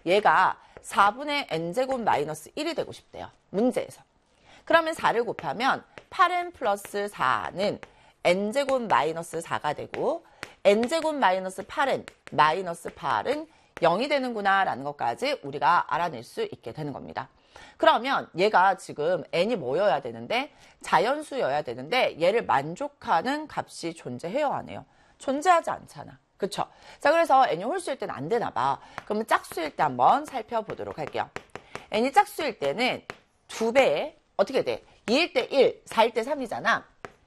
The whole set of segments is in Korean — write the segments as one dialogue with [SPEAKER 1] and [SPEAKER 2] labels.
[SPEAKER 1] 얘가 4분의 n제곱 마이너스 1이 되고 싶대요. 문제에서. 그러면 4를 곱하면 8n 플러스 4는 n제곱 마이너스 4가 되고 n제곱 마이너스 8n 마이너스 8은 0이 되는구나 라는 것까지 우리가 알아낼 수 있게 되는 겁니다. 그러면 얘가 지금 n이 뭐여야 되는데 자연수여야 되는데 얘를 만족하는 값이 존재해요 안 해요? 존재하지 않잖아. 그쵸? 자, 그래서 n이 홀수일 때는 안 되나 봐. 그러면 짝수일 때 한번 살펴보도록 할게요. n이 짝수일 때는 2배에 어떻게 돼? 2일 때 1, 4일 때 3이잖아.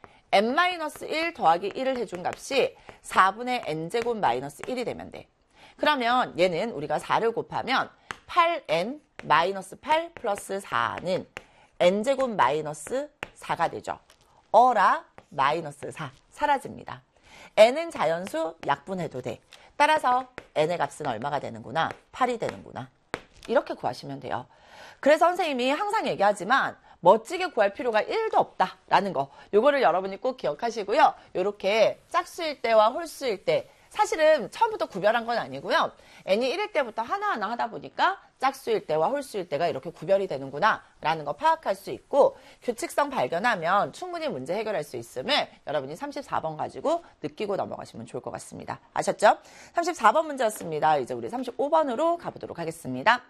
[SPEAKER 1] n-1 더하기 1을 해준 값이 4분의 n제곱 마이너스 1이 되면 돼. 그러면 얘는 우리가 4를 곱하면 8n 마이너스 8 플러스 4는 n제곱 마이너스 4가 되죠. 어라 마이너스 4 사라집니다. n은 자연수 약분해도 돼. 따라서 n의 값은 얼마가 되는구나? 8이 되는구나. 이렇게 구하시면 돼요. 그래서 선생님이 항상 얘기하지만 멋지게 구할 필요가 1도 없다라는 거. 요거를 여러분이 꼭 기억하시고요. 요렇게 짝수일 때와 홀수일 때 사실은 처음부터 구별한 건 아니고요. n이 1일 때부터 하나하나 하다 보니까 짝수일 때와 홀수일 때가 이렇게 구별이 되는구나 라는 거 파악할 수 있고 규칙성 발견하면 충분히 문제 해결할 수 있음을 여러분이 34번 가지고 느끼고 넘어가시면 좋을 것 같습니다. 아셨죠? 34번 문제였습니다. 이제 우리 35번으로 가보도록 하겠습니다.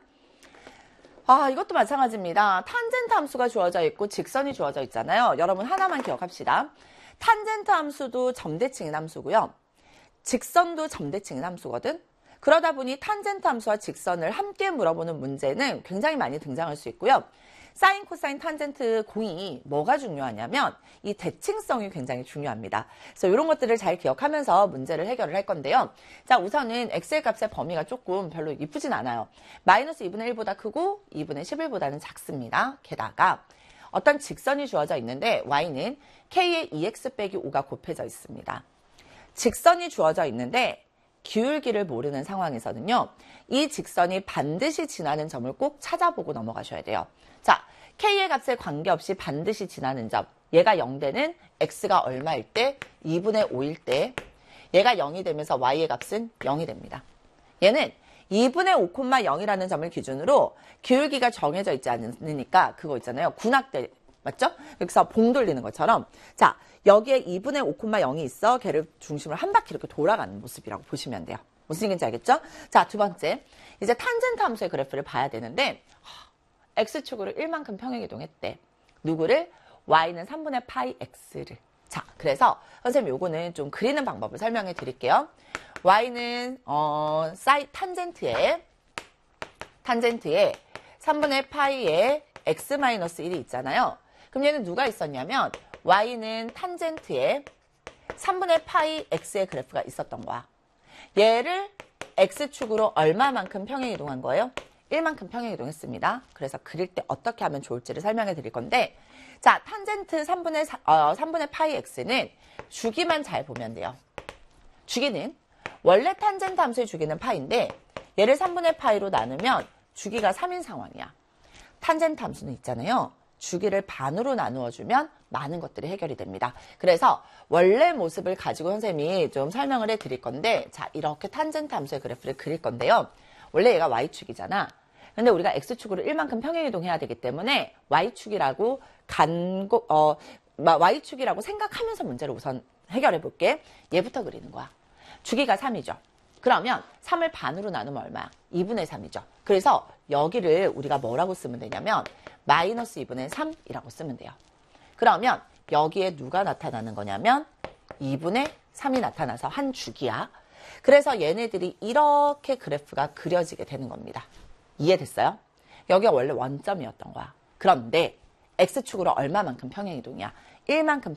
[SPEAKER 1] 이것도 마찬가지입니다. 탄젠트 함수가 주어져 있고 직선이 주어져 있잖아요. 여러분 하나만 기억합시다. 탄젠트 함수도 점대칭인 함수고요. 직선도 점대칭인 함수거든. 그러다 보니 탄젠트 함수와 직선을 함께 물어보는 문제는 굉장히 많이 등장할 수 있고요. 사인, 코사인, 탄젠트 공이 뭐가 중요하냐면 이 대칭성이 굉장히 중요합니다. 그래서 이런 것들을 잘 기억하면서 문제를 해결을 할 건데요. 자, 우선은 x의 값의 범위가 조금 별로 이쁘진 않아요. 마이너스 2분의 1보다 크고 2분의 11보다는 작습니다. 게다가 어떤 직선이 주어져 있는데 y는 k의 2x 빼기 5가 곱해져 있습니다. 직선이 주어져 있는데 기울기를 모르는 상황에서는요. 이 직선이 반드시 지나는 점을 꼭 찾아보고 넘어가셔야 돼요. 자, k의 값에 관계없이 반드시 지나는 점. 얘가 0되는 x가 얼마일 때? 2분의 5일 때. 얘가 0이 되면서 y의 값은 0이 됩니다. 얘는 2분의 5,0이라는 점을 기준으로 기울기가 정해져 있지 않으니까 그거 있잖아요. 군악대 맞죠? 여기서 봉 돌리는 것처럼 자 여기에 2분의 5,0이 있어 걔를 중심으로 한 바퀴 이렇게 돌아가는 모습이라고 보시면 돼요. 무슨 얘기인지 알겠죠? 자, 두 번째 이제 탄젠트 함수의 그래프를 봐야 되는데 x축으로 1만큼 평행이동했대. 누구를? y는 3분의 파이 x를. 자, 그래서 선생님 요거는 좀 그리는 방법을 설명해 드릴게요. y는 탄젠트에 3분의 파이에 x-1이 있잖아요. 그럼 얘는 누가 있었냐면 y는 탄젠트에 3분의 파이 x의 그래프가 있었던 거야. 얘를 x축으로 얼마만큼 평행이동한 거예요? 1만큼 평행이동했습니다. 그래서 그릴 때 어떻게 하면 좋을지를 설명해 드릴 건데 자, 탄젠트 3분의 파이 x는 주기만 잘 보면 돼요. 주기는 원래 탄젠트 함수의 주기는 파인데 얘를 3분의 파이로 나누면 주기가 3인 상황이야. 탄젠트 함수는 있잖아요. 주기를 반으로 나누어주면 많은 것들이 해결이 됩니다. 그래서 원래 모습을 가지고 선생님이 좀 설명을 해드릴 건데 자, 이렇게 탄젠트 함수의 그래프를 그릴 건데요. 원래 얘가 y축이잖아. 근데 우리가 x축으로 1만큼 평행이동해야 되기 때문에 y축이라고 y축이라고 생각하면서 문제를 우선 해결해 볼게. 얘부터 그리는 거야. 주기가 3이죠. 그러면 3을 반으로 나누면 얼마야? 2분의 3이죠. 그래서 여기를 우리가 뭐라고 쓰면 되냐면 마이너스 2분의 3이라고 쓰면 돼요. 그러면 여기에 누가 나타나는 거냐면 2분의 3이 나타나서 한 주기야. 그래서 얘네들이 이렇게 그래프가 그려지게 되는 겁니다. 이해됐어요? 여기가 원래 원점이었던 거야. 그런데 x축으로 얼마만큼 평행이동이야? 1만큼